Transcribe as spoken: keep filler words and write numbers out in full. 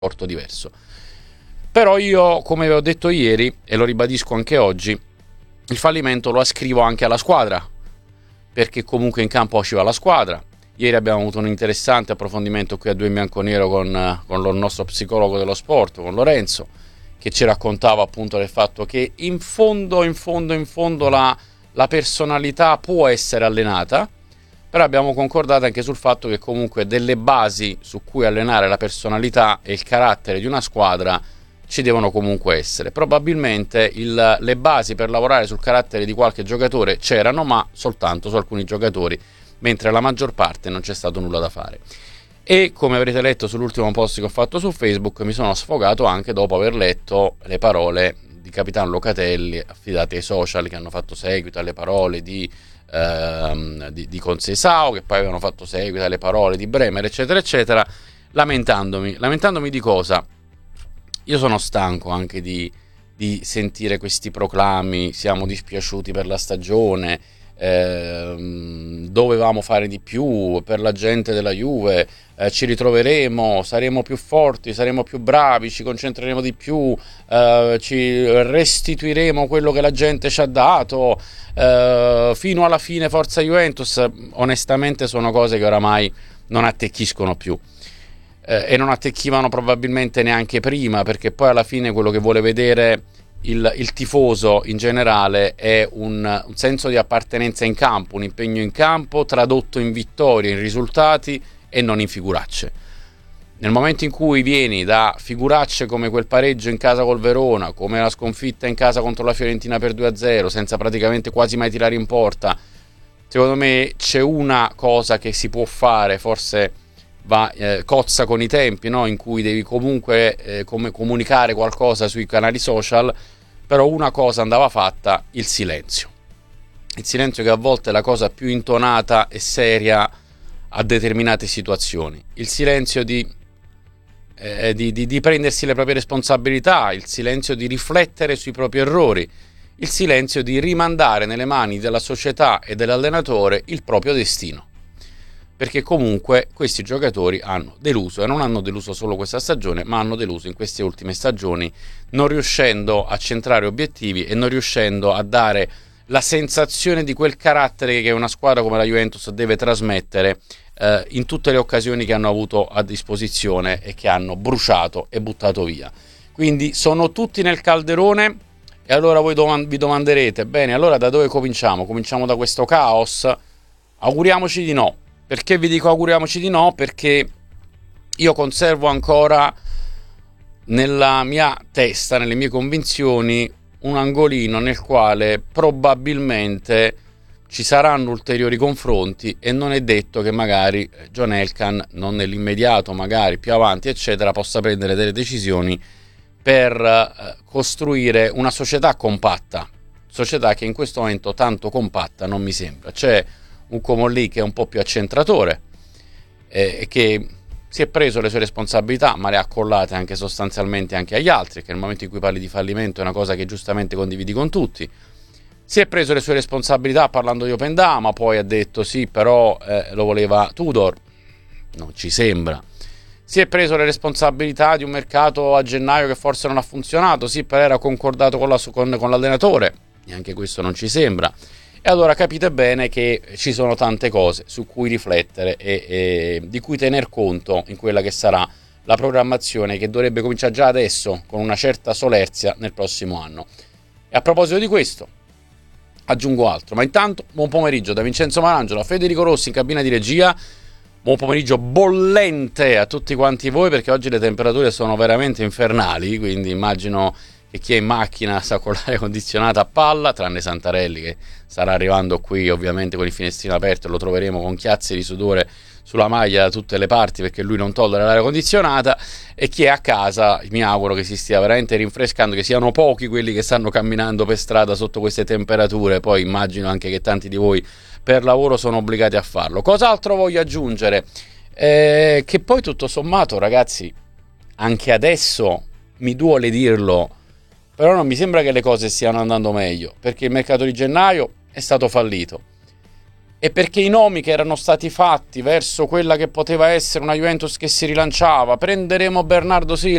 rapporto diverso. Però io, come vi ho detto ieri, e lo ribadisco anche oggi, il fallimento lo ascrivo anche alla squadra, perché comunque in campo usciva la squadra. Ieri abbiamo avuto un interessante approfondimento qui a Due in Bianconero con, con il nostro psicologo dello sport, con Lorenzo, che ci raccontava appunto del fatto che in fondo, in fondo, in fondo la, la personalità può essere allenata, però abbiamo concordato anche sul fatto che comunque delle basi su cui allenare la personalità e il carattere di una squadra ci devono comunque essere. Probabilmente il, le basi per lavorare sul carattere di qualche giocatore c'erano, ma soltanto su alcuni giocatori, mentre la maggior parte non c'è stato nulla da fare. E come avrete letto sull'ultimo post che ho fatto su Facebook, mi sono sfogato anche dopo aver letto le parole di Capitano Locatelli affidate ai social, che hanno fatto seguito alle parole di Ehm, di, di Conceição, che poi avevano fatto seguito alle parole di Bremer, eccetera eccetera, lamentandomi lamentandomi di cosa? Io sono stanco anche di, di sentire questi proclami: siamo dispiaciuti per la stagione, ehm, dovevamo fare di più per la gente della Juve, eh, ci ritroveremo, saremo più forti, saremo più bravi, ci concentreremo di più, eh, ci restituiremo quello che la gente ci ha dato, Uh, fino alla fine forza Juventus. Onestamente sono cose che oramai non attecchiscono più, uh, e non attecchivano probabilmente neanche prima, perché poi alla fine quello che vuole vedere il, il tifoso in generale è un, un senso di appartenenza in campo, un impegno in campo tradotto in vittorie, in risultati e non in figuracce. Nel momento in cui vieni da figuracce come quel pareggio in casa col Verona, come la sconfitta in casa contro la Fiorentina per due a zero, senza praticamente quasi mai tirare in porta, secondo me c'è una cosa che si può fare, forse va eh, cozza con i tempi, no? In cui devi comunque eh, come comunicare qualcosa sui canali social, però una cosa andava fatta: il silenzio. Il silenzio, che a volte è la cosa più intonata e seria a determinate situazioni. Il silenzio di Eh, di, di, di prendersi le proprie responsabilità, il silenzio di riflettere sui propri errori, il silenzio di rimandare nelle mani della società e dell'allenatore il proprio destino, perché comunque questi giocatori hanno deluso, e non hanno deluso solo questa stagione, ma hanno deluso in queste ultime stagioni, non riuscendo a centrare obiettivi e non riuscendo a dare la sensazione di quel carattere che una squadra come la Juventus deve trasmettere eh, in tutte le occasioni che hanno avuto a disposizione e che hanno bruciato e buttato via. Quindi sono tutti nel calderone, e allora voi dom- vi domanderete: bene, allora da dove cominciamo? Cominciamo da questo caos? Auguriamoci di no. Perché vi dico auguriamoci di no? Perché io conservo ancora nella mia testa, nelle mie convinzioni, un angolino nel quale probabilmente ci saranno ulteriori confronti, e non è detto che magari John Elkann, non nell'immediato, magari più avanti eccetera, possa prendere delle decisioni per eh, costruire una società compatta, società che in questo momento tanto compatta non mi sembra. C'è un Comolli che è un po' più accentratore, e eh, che si è preso le sue responsabilità, ma le ha accollate anche sostanzialmente anche agli altri, che nel momento in cui parli di fallimento è una cosa che giustamente condividi con tutti. Si è preso le sue responsabilità parlando di Open Dama, poi ha detto sì, però eh, lo voleva Tudor, non ci sembra. Si è preso le responsabilità di un mercato a gennaio che forse non ha funzionato, sì, però era concordato con, la, con, con l'allenatore, e anche questo non ci sembra. E allora capite bene che ci sono tante cose su cui riflettere e, e di cui tener conto in quella che sarà la programmazione, che dovrebbe cominciare già adesso con una certa solerzia nel prossimo anno. E a proposito di questo aggiungo altro, ma intanto buon pomeriggio da Vincenzo Marangelo, Federico Rossi in cabina di regia. Buon pomeriggio bollente a tutti quanti voi, perché oggi le temperature sono veramente infernali, quindi immagino che chi è in macchina sta con l'aria condizionata a palla, tranne Santarelli che starà arrivando qui ovviamente con il finestrino aperto, e lo troveremo con chiazze di sudore sulla maglia da tutte le parti, perché lui non tollera l'aria condizionata. E chi è a casa mi auguro che si stia veramente rinfrescando, che siano pochi quelli che stanno camminando per strada sotto queste temperature. Poi immagino anche che tanti di voi per lavoro sono obbligati a farlo. Cos'altro voglio aggiungere? Eh, che poi tutto sommato, ragazzi, anche adesso mi duole dirlo, però non mi sembra che le cose stiano andando meglio, perché il mercato di gennaio è stato fallito. e perché i nomi che erano stati fatti verso quella che poteva essere una Juventus che si rilanciava, prenderemo Bernardo Silva,